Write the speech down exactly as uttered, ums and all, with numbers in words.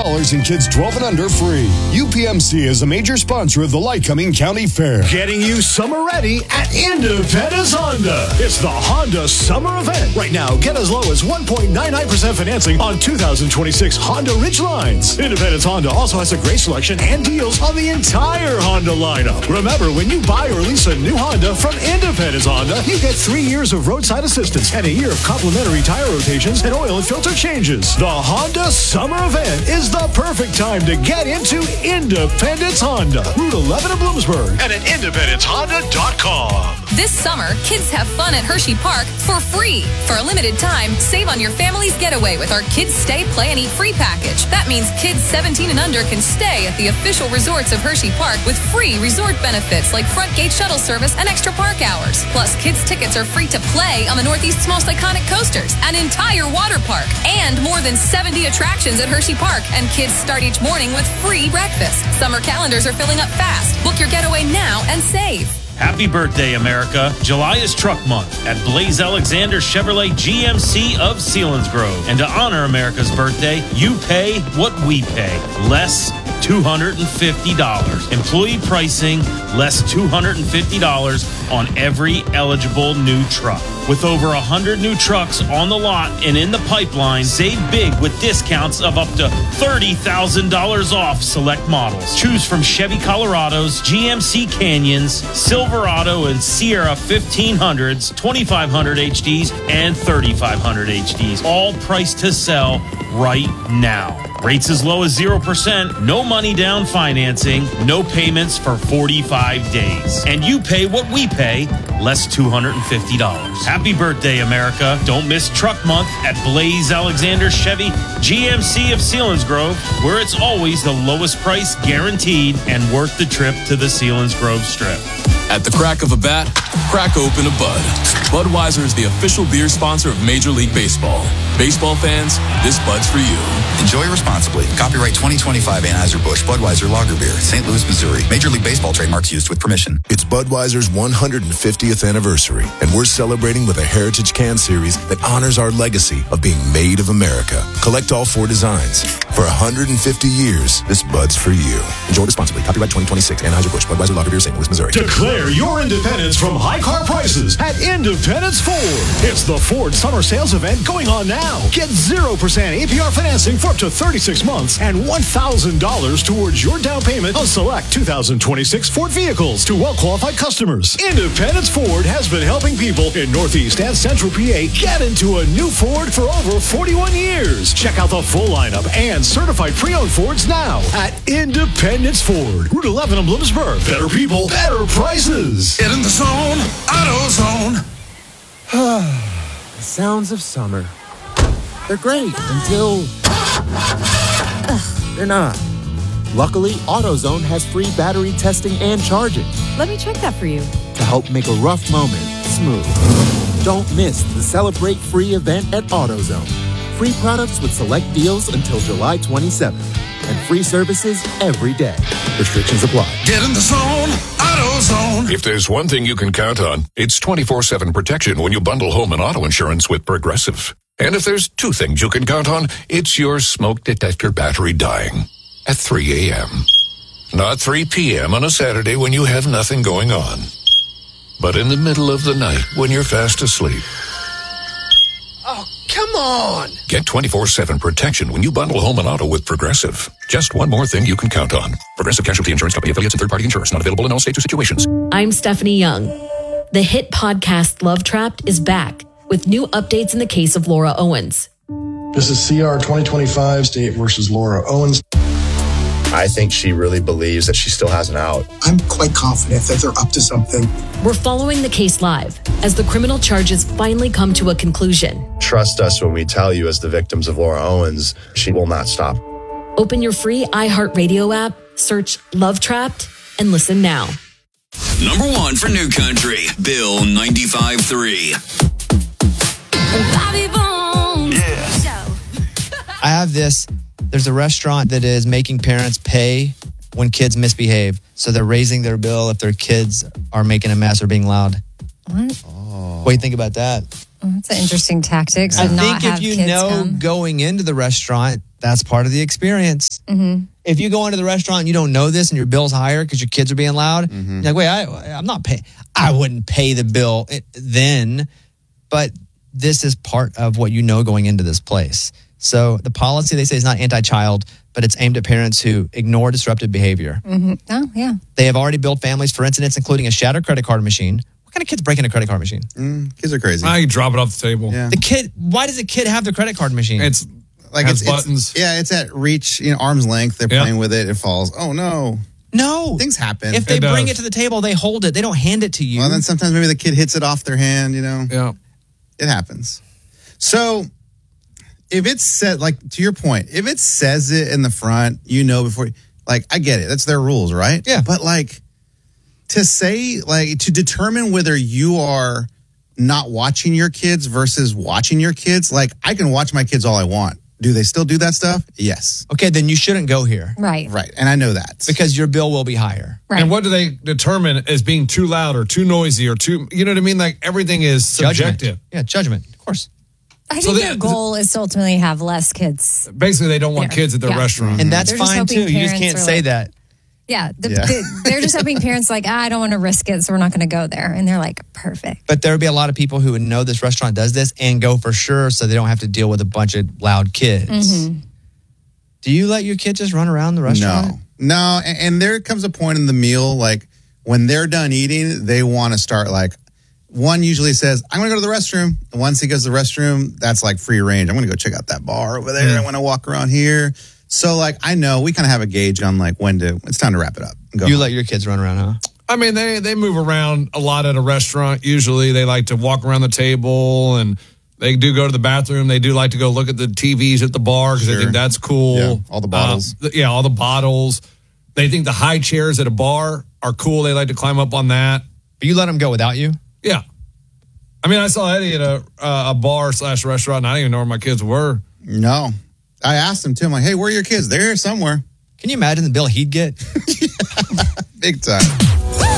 dollars and kids twelve and under free. U P M C is a major sponsor of the Lycoming County Fair. Getting you summer ready at Independence Honda. It's the Honda Summer Event. Right now, get as low as one point nine nine percent financing on two thousand twenty-six Honda Ridgelines. Independence Honda also has a great selection and deals on the entire Honda lineup. Remember, when you buy or lease a new Honda from Independence Honda, you get three years of roadside assistance and a year of complimentary tire rotations and oil and filter changes. The Honda Summer Event is the perfect time to get into Independence Honda. Route eleven in Bloomsburg and at independence honda dot com. This summer, kids have fun at Hershey Park for free. For a limited time, save on your family's getaway with our Kids Stay, Play, and Eat Free package. That means kids seventeen and under can stay at the official resorts of Hershey Park with free resort benefits like front gate shuttle service and extra park hours. Plus, kids' tickets are free to play on the Northeast's most iconic coasters, an entire water park, and more than seventy attractions at Hershey Park. And kids start each morning with free breakfast. Summer calendars are filling up fast. Book your getaway now and save. Happy birthday, America. July is Truck Month at Blaze Alexander Chevrolet G M C of Selinsgrove. And to honor America's birthday, you pay what we pay. Less two hundred fifty dollars. Employee pricing, less two hundred fifty dollars on every eligible new truck. With over one hundred new trucks on the lot and in the pipeline, save big with discounts of up to thirty thousand dollars off select models. Choose from Chevy Colorados, G M C Canyons, Silverado and Sierra fifteen hundreds, twenty-five hundred H Ds, and thirty-five hundred H Ds. All priced to sell right now. Rates as low as zero percent, no money down financing, no payments for forty-five days. And you pay what we pay, less two hundred fifty dollars. Happy birthday, America. Don't miss Truck Month at Blaze Alexander Chevy G M C of Selinsgrove, where it's always the lowest price guaranteed and worth the trip to the Selinsgrove Strip. At the crack of a bat, crack open a Bud. Budweiser is the official beer sponsor of Major League Baseball. Baseball fans, this Bud's for you. Enjoy responsibly. Copyright twenty twenty-five Anheuser-Busch Budweiser Lager Beer, Saint Louis, Missouri. Major League Baseball trademarks used with permission. It's Budweiser's one hundred fiftieth anniversary, and we're celebrating with a Heritage Can Series that honors our legacy of being made of America. Collect all four designs. For one hundred fifty years, this Bud's for you. Enjoy responsibly. Copyright twenty twenty-six Anheuser-Busch Budweiser Lager Beer, Saint Louis, Missouri. Declare your independence from high car prices at Independence Ford. It's the Ford Summer Sales Event going on now. Get zero percent A P R financing for up to thirty-six months and one thousand dollars towards your down payment on select two thousand twenty-six Ford vehicles to well-qualified customers. Independence Ford has been helping people in Northeast and Central P A get into a new Ford for over forty-one years. Check out the full lineup and certified pre-owned Fords now at Independence Ford. Route eleven in Bloomsburg. Better people, better prices. Get in the zone, AutoZone. The sounds of summer. They're great until they're not. Luckily, AutoZone has free battery testing and charging Let me check that for you. to help make a rough moment smooth. Don't miss the Celebrate Free event at AutoZone. Free products with select deals until July twenty-seventh. And free services every day. Restrictions apply. Get in the zone, AutoZone. If there's one thing you can count on, it's twenty-four seven protection when you bundle home and auto insurance with Progressive. And if there's two things you can count on, it's your smoke detector battery dying at three a.m. Not three p.m. on a Saturday when you have nothing going on, but in the middle of the night when you're fast asleep. Oh, come on. Get twenty-four seven protection when you bundle home and auto with Progressive. Just one more thing you can count on. Progressive Casualty Insurance Company, affiliates, and third-party insurance. Not available in all states or situations. I'm Stephanie Young. The hit podcast Love Trapped is back with new updates in the case of Laura Owens. This is C R twenty twenty-five, State versus Laura Owens. I think she really believes that she still has an out. I'm quite confident that they're up to something. We're following the case live as the criminal charges finally come to a conclusion. Trust us when we tell you, as the victims of Laura Owens, she will not stop. Open your free iHeartRadio app, search Love Trapped, and listen now. Number one for New Country, Bill ninety-five point three. Yeah. I have this. There's a restaurant that is making parents pay when kids misbehave. So they're raising their bill if their kids are making a mess or being loud. What? Oh. What do you think about that? Well, that's an interesting tactic. So I not think have if you kids know come. going into the restaurant, that's part of the experience. Mm-hmm. If you go into the restaurant and you don't know this and your bill's higher because your kids are being loud, Mm-hmm. you're like, wait, I, I'm not paying. I wouldn't pay the bill then, but this is part of what you know going into this place. So the policy, they say, is not anti-child, but it's aimed at parents who ignore disruptive behavior. Mm-hmm. Oh, yeah. They have already built families for incidents, including a shattered credit card machine. What kind of kids break into a credit card machine? Mm, kids are crazy. I you drop it off the table. Yeah. The kid, why does a kid have the credit card machine? It's Like has it's, it's- buttons. yeah, it's at reach, you know, arm's length. They're Yeah. playing with it. It falls. Oh no. No. Things happen. If they It bring does. it to the table, they hold it. They don't hand it to you. Well, then sometimes maybe the kid hits it off their hand, you know. Yeah. It happens. So if it's said, like to your point, if it says it in the front, you know before, like I get it. That's their rules, right? Yeah. But like to say, like to determine whether you are not watching your kids versus watching your kids, like I can watch my kids all I want. Do they still do that stuff? Yes. Okay, then you shouldn't go here. Right. Right. And I know that. Because your bill will be higher. Right. And what do they determine as being too loud or too noisy or too, you know what I mean? Like everything is subjective. Judgment. Yeah, judgment, of course. I So think they- their goal is to ultimately have less kids. Basically, they don't want There. kids at their Yeah. restaurant. And that's They're just fine hoping too. You just parents can't are say like- that. Yeah, the, Yeah. the- they're just hoping parents are like, ah, I don't want to risk it, so we're not going to go there. And they're like, perfect. But there would be a lot of people who would know this restaurant does this and go for sure so they don't have to deal with a bunch of loud kids. Mm-hmm. Do you let your kid just run around the restaurant? No, no, and, and there comes a point in the meal, like when they're done eating, they want to start like. One usually says, "I'm going to go to the restroom." And once he goes to the restroom, that's like free range. I'm going to go check out that bar over there. I want to walk around here. So, like, I know we kind of have a gauge on like when to. It's time to wrap it up. And go You home. let your kids run around, huh? I mean, they, they move around a lot at a restaurant. Usually they like to walk around the table and they do go to the bathroom. They do like to go look at the T Vs at the bar because Sure. they think that's cool. Yeah, all the bottles. Uh, th- yeah, all the bottles. They think the high chairs at a bar are cool. They like to climb up on that. But you let them go without you? Yeah. I mean, I saw Eddie at a uh, a bar slash restaurant, and I didn't even know where my kids were. No, I asked him too. I'm like, "Hey, where are your kids? They're here somewhere." Can you imagine the bill he'd get? Big time.